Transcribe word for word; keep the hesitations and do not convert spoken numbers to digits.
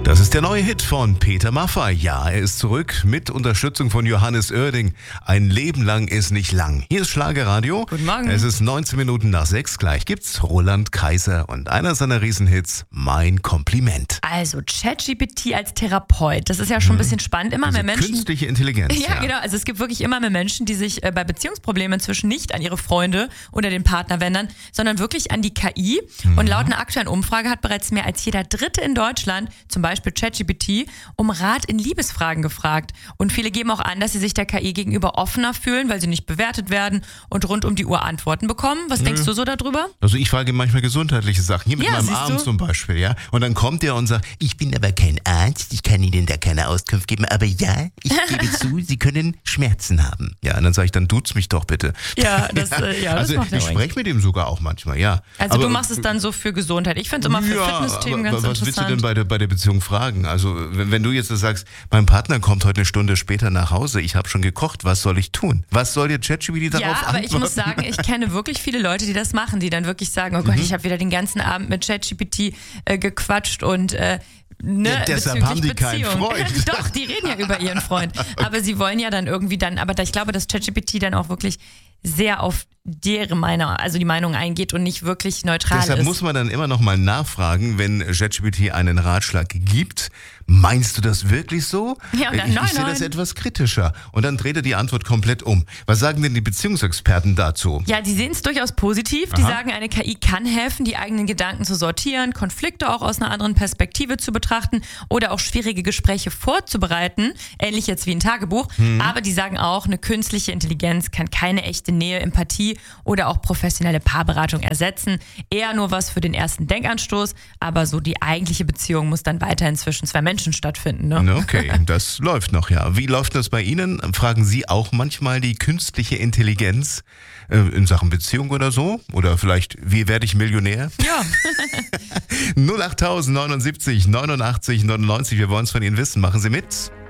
Das ist der neue Hit von Peter Maffay. Ja, er ist zurück mit Unterstützung von Johannes Oerding. Ein Leben lang ist nicht lang. Hier ist Schlagerradio. Guten Morgen. Es ist neunzehn Minuten nach sechs. Gleich gibt's Roland Kaiser und einer seiner Riesenhits, Mein Kompliment. Also ChatGPT als Therapeut, das ist ja schon ein bisschen spannend. Immer Also mehr Menschen. künstliche Intelligenz. Ja, Ja, genau. Also es gibt wirklich immer mehr Menschen, die sich äh, bei Beziehungsproblemen inzwischen nicht an ihre Freunde oder den Partner wenden, sondern wirklich an die K I. Mhm. Und laut einer aktuellen Umfrage hat bereits mehr als jeder Dritte in Deutschland, zum Beispiel ChatGPT, um Rat in Liebesfragen gefragt. Und viele geben auch an, dass sie sich der K I gegenüber offener fühlen, weil sie nicht bewertet werden und rund um die Uhr Antworten bekommen. Was denkst du so darüber? Also ich frage manchmal gesundheitliche Sachen, hier mit Ja, meinem siehst Arm du? zum Beispiel, ja. Und dann kommt der und sagt, ich bin aber kein Arzt, ich kann Ihnen da keine Auskunft geben, aber ja, ich gebe zu, Sie können Schmerzen haben. Ja, und dann sage ich, dann tut's mich doch bitte. Ja, das, äh, ja, das also macht er ich eigentlich. spreche mit ihm sogar auch manchmal, ja. Also aber, du machst es dann so für Gesundheit. Ich finde es immer für ja, Fitnessthemen aber, ganz was willst du denn interessant. bei der, bei der Beziehung fragen? Also wenn, wenn du jetzt so sagst, mein Partner kommt heute eine Stunde später nach Hause, ich habe schon gekocht, was soll ich tun? Was soll dir ChatGPT darauf Ja, aber antworten? ich muss sagen, ich kenne wirklich viele Leute, die das machen, die dann wirklich sagen, oh Gott, ich habe wieder den ganzen Abend mit ChatGPT äh, gequatscht und äh, ne, Ja, deshalb bezüglich haben die keinen Beziehung. Freund. Doch, die reden ja über ihren Freund. Aber sie wollen ja dann irgendwie dann, aber ich glaube, dass ChatGPT dann auch wirklich sehr auf deren Meinung, also die Meinung eingeht und nicht wirklich neutral Deshalb ist. muss man dann immer noch mal nachfragen, wenn ChatGPT einen Ratschlag gibt. Meinst du das wirklich so? Ja, und dann, ich nein, ich sehe das nein. etwas kritischer. Und dann dreht er die Antwort komplett um. Was sagen denn die Beziehungsexperten dazu? Ja, die sehen es durchaus positiv. Die Aha. sagen, eine K I kann helfen, die eigenen Gedanken zu sortieren, Konflikte auch aus einer anderen Perspektive zu betrachten oder auch schwierige Gespräche vorzubereiten, ähnlich jetzt wie ein Tagebuch. Mhm. Aber die sagen auch, eine künstliche Intelligenz kann keine echte Nähe, Empathie oder auch professionelle Paarberatung ersetzen. Eher nur was für den ersten Denkanstoß, aber so die eigentliche Beziehung muss dann weiterhin zwischen zwei Menschen stattfinden. Ne? Okay, das läuft noch, ja. Wie läuft das bei Ihnen? Fragen Sie auch manchmal die künstliche Intelligenz äh, in Sachen Beziehung oder so? Oder vielleicht, wie werde ich Millionär? Ja. null acht neunundsiebzig neunundachtzig neunundneunzig, wir wollen es von Ihnen wissen. Machen Sie mit.